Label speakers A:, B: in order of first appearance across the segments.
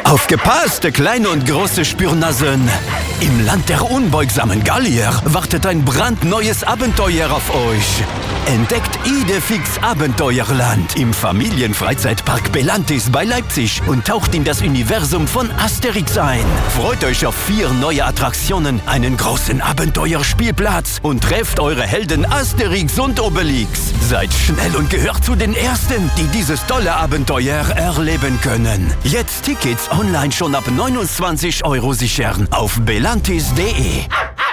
A: Aufgepasst, kleine und große Spürnasen! Im Land der unbeugsamen Gallier wartet ein brandneues Abenteuer auf euch. Entdeckt Idefix Abenteuerland im Familienfreizeitpark Belantis bei Leipzig und taucht in das Universum von Asterix ein. Freut euch auf 4 neue Attraktionen, einen großen Abenteuerspielplatz und trefft eure Helden Asterix und Obelix. Seid schnell und gehört zu den Ersten, die dieses tolle Abenteuer erleben können. Jetzt Tickets online schon ab 29 € sichern auf belantis.de.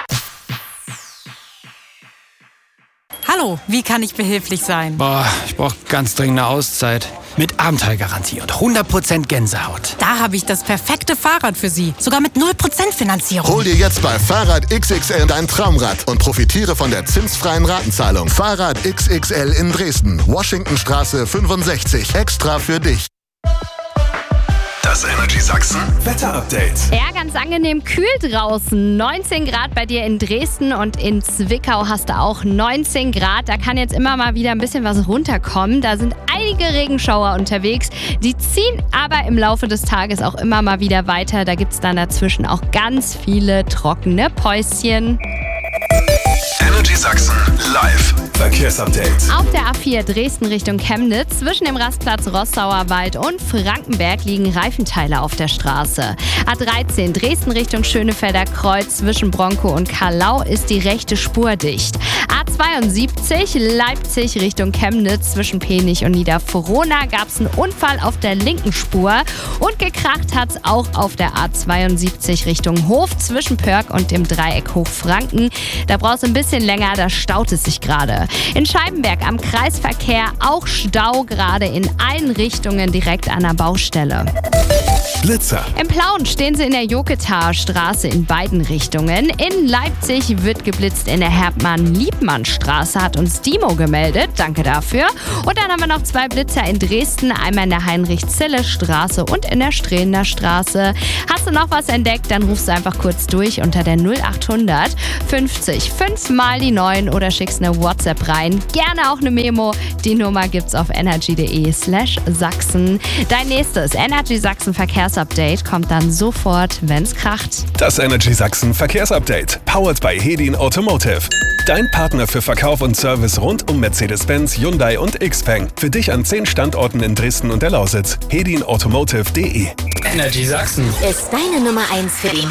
B: Hallo, wie kann ich behilflich sein?
C: Ich brauche ganz dringend eine Auszeit. Mit Abenteuergarantie und 100% Gänsehaut.
B: Da habe ich das perfekte Fahrrad für Sie. Sogar mit 0% Finanzierung.
D: Hol dir jetzt bei Fahrrad XXL dein Traumrad und profitiere von der zinsfreien Ratenzahlung. Fahrrad XXL in Dresden. Washingtonstraße 65. Extra für dich.
E: Das Energy Sachsen Wetter-Update.
F: Ja, ganz angenehm kühl draußen. 19 Grad bei dir in Dresden und in Zwickau hast du auch 19 Grad. Da kann jetzt immer mal wieder ein bisschen was runterkommen. Da sind einige Regenschauer unterwegs. Die ziehen aber im Laufe des Tages auch immer mal wieder weiter. Da gibt es dann dazwischen auch ganz viele trockene Päuschen.
E: Energy Sachsen live Verkehrsupdate.
F: Auf der A4 Dresden Richtung Chemnitz zwischen dem Rastplatz Rossauer Wald und Frankenberg liegen Reifenteile auf der Straße. A13 Dresden Richtung Schönefelder Kreuz zwischen Bronkow und Carlau ist die rechte Spur dicht. A72 Leipzig Richtung Chemnitz zwischen Penich und Niederfrohna gab es einen Unfall auf der linken Spur und gekracht hat es auch auf der A72 Richtung Hof zwischen Pörk und dem Dreieck Hochfranken. Da brauchst du ein bisschen länger, da staut es sich gerade. In Scheibenberg am Kreisverkehr auch Stau, gerade in allen Richtungen direkt an der Baustelle.
E: Blitzer.
F: Im Plauen stehen sie in der Joketaer Straße in beiden Richtungen. In Leipzig wird geblitzt in der Hermann-Liebmann-Straße, hat uns Dimo gemeldet. Danke dafür. Und dann haben wir noch 2 Blitzer in Dresden, einmal in der Heinrich-Zille-Straße und in der Strehender Straße. Hast du noch was entdeckt, dann rufst du einfach kurz durch unter der 0800 50 5 mal die 9 oder schickst eine WhatsApp rein. Gerne auch eine Memo. Die Nummer gibt's auf energy.de/Sachsen. Dein nächstes Energy Sachsen Verkehrsupdate kommt dann sofort, wenn's kracht.
E: Das Energy Sachsen Verkehrsupdate. Powered by Hedin Automotive. Dein Partner für Verkauf und Service rund um Mercedes-Benz, Hyundai und Xpeng. Für dich an 10 Standorten in Dresden und der Lausitz. hedinautomotive.de.
C: Energy Sachsen
G: ist deine Nummer 1 für die